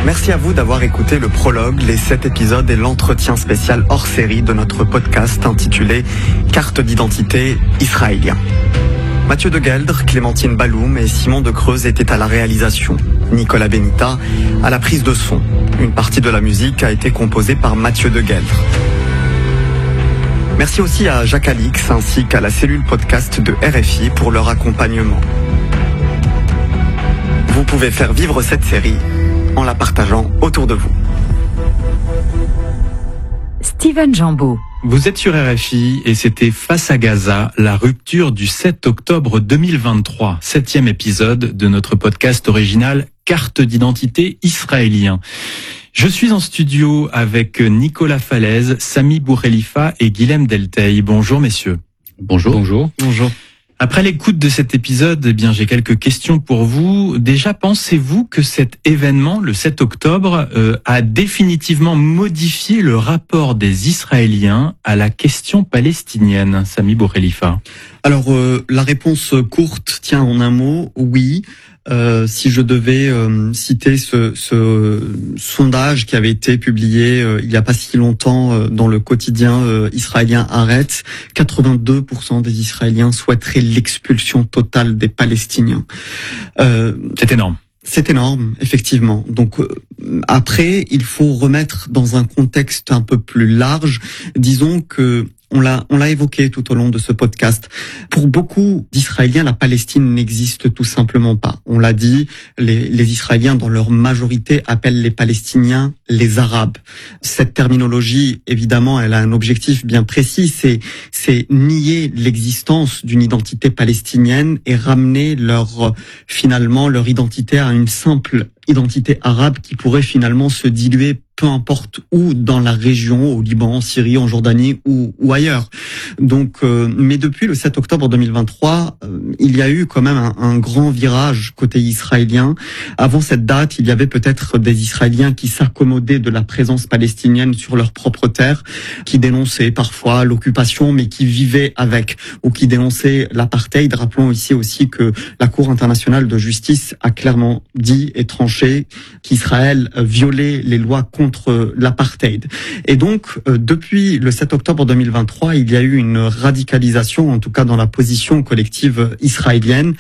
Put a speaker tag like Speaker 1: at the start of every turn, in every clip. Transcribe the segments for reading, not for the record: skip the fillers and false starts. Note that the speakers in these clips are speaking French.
Speaker 1: Merci à vous d'avoir écouté le prologue, les 7 épisodes et l'entretien spécial hors série de notre podcast intitulé Carte d'identité israélien. Mathieu de Gueldre, Clémentine Balloum et Simon de Creuse étaient à la réalisation. Nicolas Benita à la prise de son. Une partie de la musique a été composée par Mathieu de Gueldre. Merci aussi à Jacques Alix ainsi qu'à la cellule podcast de RFI pour leur accompagnement. Vous pouvez faire vivre cette série en la partageant autour de vous.
Speaker 2: Steven Jambeau.
Speaker 3: Vous êtes sur RFI et c'était Face à Gaza, la rupture du 7 octobre 2023, 7e épisode de notre podcast original Carte d'identité israélien. Je suis en studio avec Nicolas Falaise, Sami Boukhelifa et Guilhem Delteil. Bonjour messieurs.
Speaker 4: Bonjour.
Speaker 3: Bonjour. Bonjour. Après l'écoute de cet épisode, j'ai quelques questions pour vous. Déjà, pensez-vous que cet événement, le 7 octobre, a définitivement modifié le rapport des Israéliens à la question palestinienne? Sami Boukhelifa.
Speaker 1: Alors, la réponse courte tient en un mot, oui. Si je devais citer ce sondage qui avait été publié il n'y a pas si longtemps dans le quotidien israélien Haaretz, 82% des Israéliens souhaiteraient l'expulsion totale des Palestiniens.
Speaker 3: C'est énorme.
Speaker 1: C'est énorme, effectivement. Donc après, il faut remettre dans un contexte un peu plus large. Disons que on l'a évoqué tout au long de ce podcast. Pour beaucoup d'Israéliens, la Palestine n'existe tout simplement pas. On l'a dit, les Israéliens, dans leur majorité, appellent les Palestiniens les Arabes. Cette terminologie, évidemment, elle a un objectif bien précis, c'est nier l'existence d'une identité palestinienne et ramener leur identité à une simple identité arabe qui pourrait finalement se diluer peu importe où dans la région, au Liban, en Syrie, en Jordanie ou ailleurs. Donc, mais depuis le 7 octobre 2023, il y a eu quand même un grand virage côté israélien. Avant cette date, il y avait peut-être des Israéliens qui s'accommodaient de la présence palestinienne sur leur propre terre, qui dénonçaient parfois l'occupation, mais qui vivaient avec, ou qui dénonçaient l'apartheid. Rappelons ici aussi que la Cour internationale de justice a clairement dit et tranché qu'Israël violait les lois contre l'apartheid. Et donc, depuis le 7 octobre 2023, il y a eu une radicalisation, en tout cas dans la position collective israélienne.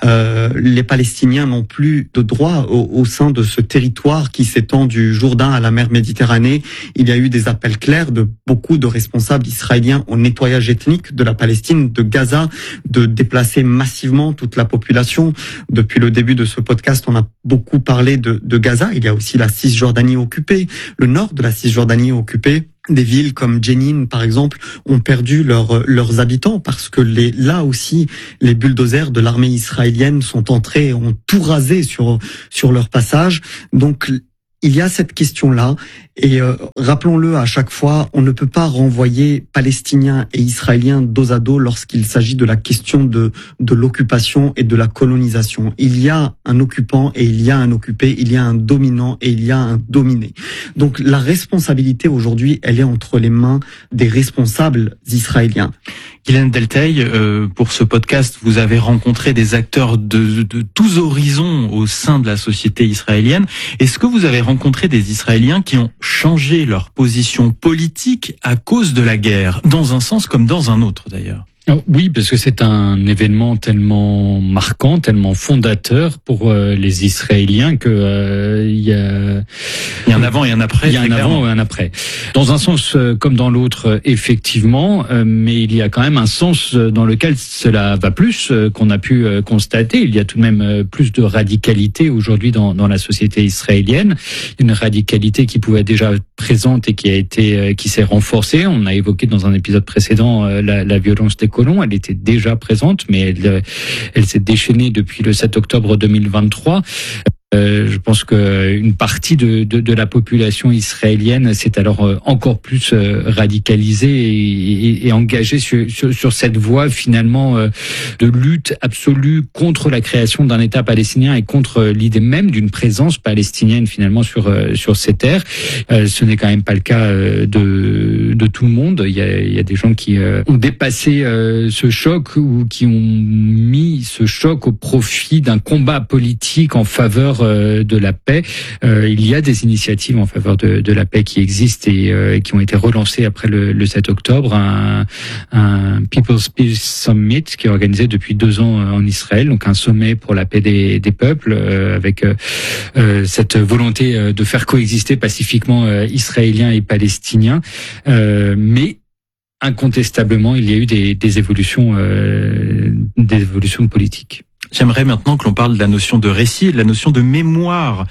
Speaker 1: Les Palestiniens n'ont plus de droit au sein de ce territoire qui s'étend du Jourdain à la mer Méditerranée. Il y a eu des appels clairs de beaucoup de responsables israéliens au nettoyage ethnique de la Palestine, de Gaza, de déplacer massivement toute la population. Depuis le début de ce podcast, on a beaucoup parlé de Gaza. Il y a aussi la Cisjordanie occupée. Le nord de la Cisjordanie occupée, des villes comme Jenin, par exemple, ont perdu leurs habitants parce que là aussi, les bulldozers de l'armée israélienne sont entrés et ont tout rasé sur leur passage. Donc, il y a cette question-là, et rappelons-le à chaque fois, on ne peut pas renvoyer Palestiniens et Israéliens dos à dos lorsqu'il s'agit de la question de l'occupation et de la colonisation. Il y a un occupant et il y a un occupé, il y a un dominant et il y a un dominé. Donc la responsabilité aujourd'hui, elle est entre les mains des responsables israéliens.
Speaker 3: Guilhem Delteil, pour ce podcast, vous avez rencontré des acteurs de tous horizons au sein de la société israélienne. Est-ce que vous avez rencontré des Israéliens qui ont changé leur position politique à cause de la guerre, dans un sens comme dans un autre d'ailleurs?
Speaker 4: Oui, parce que c'est un événement tellement marquant, tellement fondateur pour les Israéliens que il y a
Speaker 3: un avant et un après.
Speaker 4: Il y a un avant et un après. Dans un sens comme dans l'autre, effectivement, mais il y a quand même un sens dans lequel cela va plus qu'on a pu constater. Il y a tout de même plus de radicalité aujourd'hui dans la société israélienne. Une radicalité qui pouvait être déjà présente et qui s'est renforcée. On a évoqué dans un épisode précédent la violence des colons, elle était déjà présente, mais elle s'est déchaînée depuis le 7 octobre 2023. Je pense qu'une partie de la population israélienne s'est alors encore plus radicalisée et engagée sur cette voie finalement de lutte absolue contre la création d'un État palestinien et contre l'idée même d'une présence palestinienne finalement sur ces terres. Ce n'est quand même pas le cas de tout le monde. Il y a des gens qui ont dépassé ce choc ou qui ont mis ce choc au profit d'un combat politique en faveur de la paix. Il y a des initiatives en faveur de la paix qui existent et qui ont été relancées après le 7 octobre. Un People's Peace Summit qui est organisé depuis 2 ans en Israël, donc un sommet pour la paix des peuples, avec cette volonté de faire coexister pacifiquement Israéliens et Palestiniens. Mais incontestablement, il y a eu des évolutions politiques.
Speaker 3: J'aimerais maintenant que l'on parle de la notion de récit, de la notion de mémoire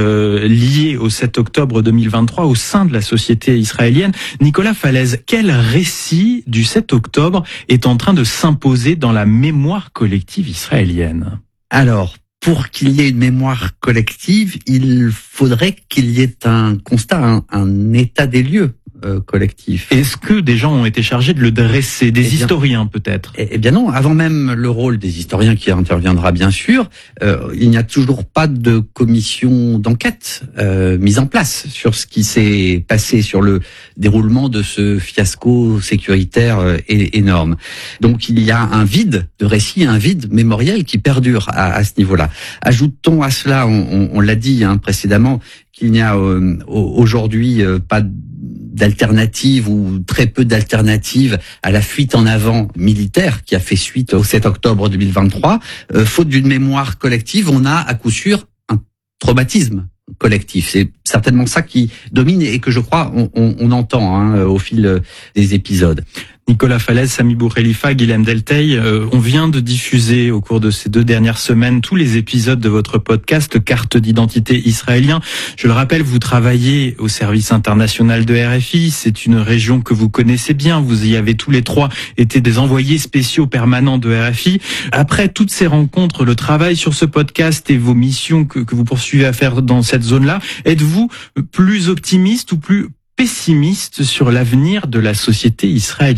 Speaker 3: liée au 7 octobre 2023 au sein de la société israélienne. Nicolas Falaise, quel récit du 7 octobre est en train de s'imposer dans la mémoire collective israélienne ?
Speaker 5: Alors, pour qu'il y ait une mémoire collective, il faudrait qu'il y ait un constat, un état des lieux collectif.
Speaker 3: Est-ce que des gens ont été chargés de le dresser, des historiens peut-être ?
Speaker 5: Eh bien non, avant même le rôle des historiens qui interviendra bien sûr, il n'y a toujours pas de commission d'enquête mise en place sur ce qui s'est passé, sur le déroulement de ce fiasco sécuritaire énorme. Donc il y a un vide de récit, un vide mémoriel qui perdure à ce niveau-là. Ajoutons à cela, on l'a dit précédemment, qu'il n'y a aujourd'hui pas d'alternative ou très peu d'alternatives à la fuite en avant militaire qui a fait suite au 7 octobre 2023. Faute d'une mémoire collective, on a à coup sûr un traumatisme collectif. C'est certainement ça qui domine et que je crois on entend au fil des épisodes.
Speaker 3: Nicolas Falaise, Sami Boukhelifa, Guilhem Delteil, on vient de diffuser au cours de ces 2 dernières semaines tous les épisodes de votre podcast Carte d'identité israélien. Je le rappelle, vous travaillez au service international de RFI, c'est une région que vous connaissez bien, vous y avez tous les 3 été des envoyés spéciaux permanents de RFI. Après toutes ces rencontres, le travail sur ce podcast et vos missions que vous poursuivez à faire dans cette zone-là, êtes-vous plus optimiste ou plus pessimiste sur l'avenir de la société israélienne ?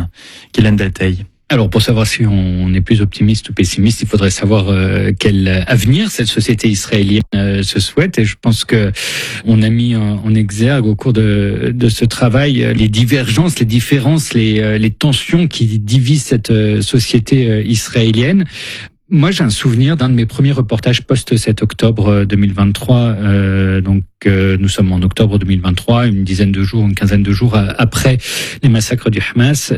Speaker 3: Guilhem Delteil.
Speaker 4: Alors, pour savoir si on est plus optimiste ou pessimiste, il faudrait savoir quel avenir cette société israélienne se souhaite. Et je pense que on a mis en exergue au cours de ce travail les divergences, les différences, les tensions qui divisent cette société israélienne. Moi, j'ai un souvenir d'un de mes premiers reportages post-7 octobre 2023. Nous sommes en octobre 2023, une quinzaine de jours après les massacres du Hamas.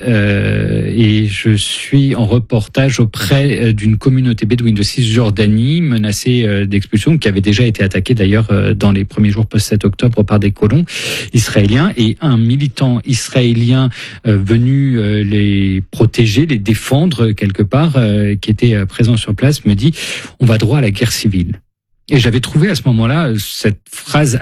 Speaker 4: Et je suis en reportage auprès d'une communauté bédouine de Cisjordanie menacée d'expulsion, qui avait déjà été attaquée d'ailleurs dans les premiers jours post-7 octobre par des colons israéliens. Et un militant israélien venu les protéger, les défendre quelque part, qui était présent sur place, me dit « on va droit à la guerre civile ». Et j'avais trouvé à ce moment-là cette phrase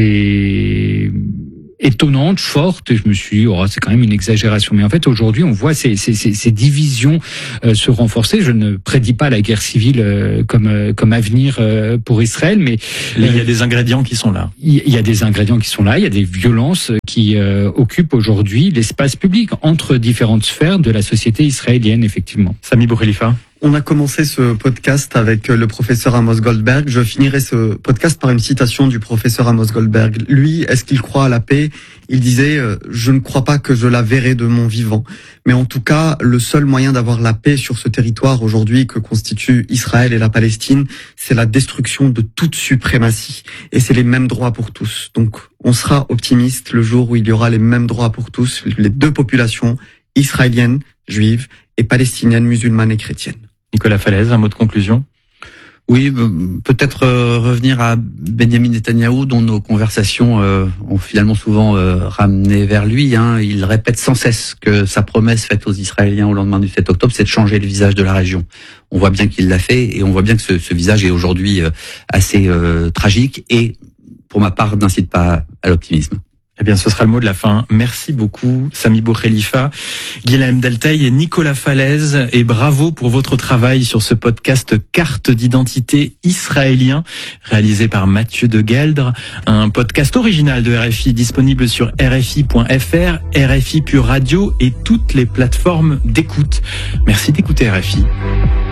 Speaker 4: assez étonnante, forte, et je me suis dit, c'est quand même une exagération. Mais en fait, aujourd'hui, on voit ces divisions se renforcer. Je ne prédis pas la guerre civile comme avenir pour Israël, mais
Speaker 3: il y a des ingrédients qui sont là.
Speaker 4: Il y a des ingrédients qui sont là. Il y a des violences qui occupent aujourd'hui l'espace public entre différentes sphères de la société israélienne, effectivement.
Speaker 3: Sami Boukhelifa.
Speaker 1: On a commencé ce podcast avec le professeur Amos Goldberg. Je finirai ce podcast par une citation du professeur Amos Goldberg. Lui, est-ce qu'il croit à la paix ? Il disait « Je ne crois pas que je la verrai de mon vivant. Mais en tout cas, le seul moyen d'avoir la paix sur ce territoire aujourd'hui que constituent Israël et la Palestine, c'est la destruction de toute suprématie. Et c'est les mêmes droits pour tous. Donc, on sera optimiste le jour où il y aura les mêmes droits pour tous, les 2 populations, israéliennes, juives, et palestiniennes, musulmanes et chrétiennes. »
Speaker 3: Nicolas Falaise, un mot de conclusion ?
Speaker 5: Oui, peut-être revenir à Benjamin Netanyahou, dont nos conversations ont finalement souvent ramené vers lui. Il répète sans cesse que sa promesse faite aux Israéliens au lendemain du 7 octobre, c'est de changer le visage de la région. On voit bien qu'il l'a fait et on voit bien que ce visage est aujourd'hui assez tragique et, pour ma part, n'incite pas à l'optimisme.
Speaker 3: Eh bien, ce sera le mot de la fin. Merci beaucoup, Sami Boukhelifa, Guilhem Delteil et Nicolas Falaise. Et bravo pour votre travail sur ce podcast Carte d'identité israélien, réalisé par Mathieu de Gueldre. Un podcast original de RFI disponible sur RFI.fr, RFI Pure Radio et toutes les plateformes d'écoute. Merci d'écouter RFI.